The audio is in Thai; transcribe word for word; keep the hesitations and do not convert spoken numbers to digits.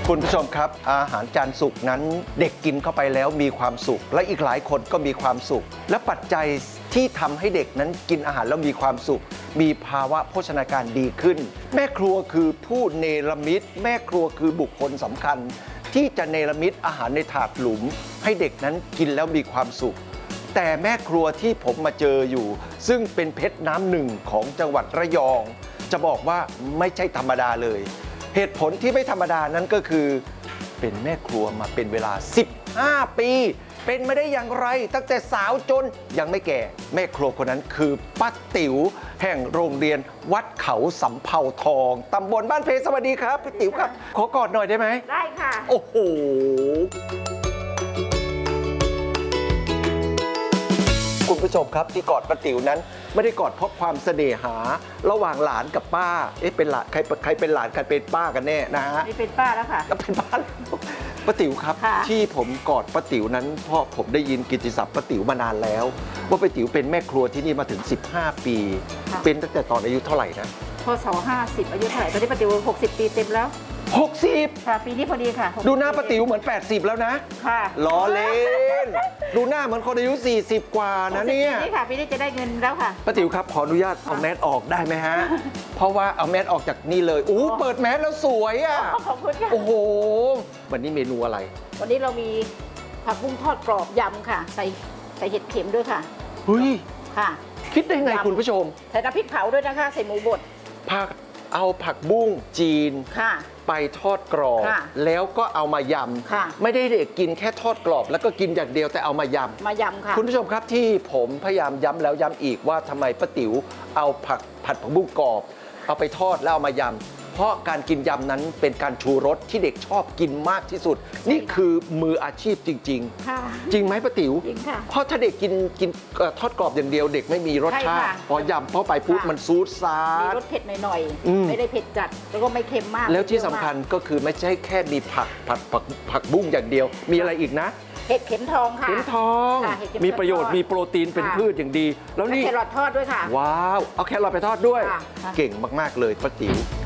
คุณผู้ชมครับอาหารจานสุกนั้นเด็กกินเข้าไปแล้วมีความสุขและอีกหลายคนก็มีความสุขและปัจจัยที่ทำให้เด็กนั้นกินอาหารแล้วมีความสุขมีภาวะโภชนาการดีขึ้นแม่ครัวคือผู้เนรมิตแม่ครัวคือบุคคลสำคัญที่จะเนรมิตอาหารในถาดหลุมให้เด็กนั้นกินแล้วมีความสุขแต่แม่ครัวที่ผมมาเจออยู่ซึ่งเป็นเพชรน้ำหนึ่งของจังหวัดระยองจะบอกว่าไม่ใช่ธรรมดาเลยเหตุผลที่ไม่ธรรมดานั้นก็คือเป็นแม่ครัวมาเป็นเวลาสิบห้าปีเป็นไม่ได้อย่างไรตั้งแต่สาวจนยังไม่แก่แม่ครัวคนนั้นคือป้าติ๋วแห่งโรงเรียนวัดเขาสำเภาทองตำบลบ้านเพสวัสดีครับป้าติ๋วครับขอกอดหน่อยได้ไหมได้ค่ะโอ้โหคุณผู้ชมครับที่กอดป้าติ๋วนั้นไม่ได้กอดเพราะความเสน่หาระหว่างหลานกับป้าเอ๊ะเป็นหลานใครใครเป็นหลานใครเป็นป้ากันแน่นะฮะนี่เป็นป้าแล้วค่ะก็เป็นป้าป้าติ๋วครับที่ผมกอดป้าติ๋วนั้นเพราะผมได้ยินกิตติศัพท์ป้าติ๋วมานานแล้วว่าป้าติ๋วเป็นแม่ครัวที่นี่มาถึงสิบห้าปีเป็นตั้งแต่ตอนอายุเท่าไหร่นะพศห้าสิบอายุเท่าไหร่ตอนนี้ป้าติ๋วหกสิบปีเต็มแล้วหกสิบค่ะปีนี้พอดีค่ะดูหน้าป้าติ๋วเหมือนแปดสิบแล้วนะค่ะล้อเล่นดูหน้าเหมือนคนอายุสี่สิบกว่านะเนี่ยปีนี้ค่ะปีนี้จะได้เงินแล้วค่ะป้าติ๋วครับขออนุญาตเอาแมสออกได้ไหมฮะเพราะว่าเอาแมสออกจากนี่เลยอู้เปิดแมสแล้วสวยอ่ะขอบคุณค่ะโอ้โหวันนี้เมนูอะไรวันนี้เรามีผักบุ้งทอดกรอบยำค่ะใส่ใส่เห็ดเข็มด้วยค่ะเฮ้ยค่ะคิดได้ไงคุณผู้ชมใส่น้ำพริกเผาด้วยนะคะใส่หมูบดผักเอาผักบุ้งจีนค่ะไปทอดกรอบแล้วก็เอามายำไม่ได้เด็กกินแค่ทอดกรอบแล้วก็กินอย่างเดียวแต่เอามายำมายำค่ะคุณผู้ชมครับที่ผมพยายามย้ำแล้วย้ำอีกว่าทำไมป้าติ๋วเอาผักผัดผักบุ้งกรอบเอาไปทอดแล้วเอามายำเพราะการกินยำนั้นเป็นการชูรสที่เด็กชอบกินมากที่สุดนี่คือมืออาชีพจริงๆจริงไหมป้าติ๋วจริงค่ะเพราะถ้าเด็กกินกินทอดกรอบอย่างเดียวเด็กไม่มีรสชาติพอยำเข้าไปปุ๊บมันซูดซาดมีรสเผ็ดหน่อยๆไม่ได้เผ็ดจัดแล้วก็ไม่เค็มมากแล้วที่สำคัญก็คือไม่ใช่แค่มีผักผัดผักผักบุ้งอย่างเดียวมีอะไรอีกนะเห็ดเข็มทองค่ะเข็มทองมีประโยชน์มีโปรตีนเป็นพืชอย่างดีแล้วนี่แครอททอดด้วยค่ะว้าวเอาแครอทไปทอดด้วยเก่งมากๆเลยป้าติ๋ว